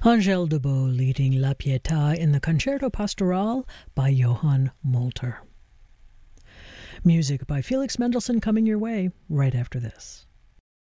Angèle Debow leading La Pietà in the Concerto Pastoral by Johann Molter. Music by Felix Mendelssohn coming your way right after this.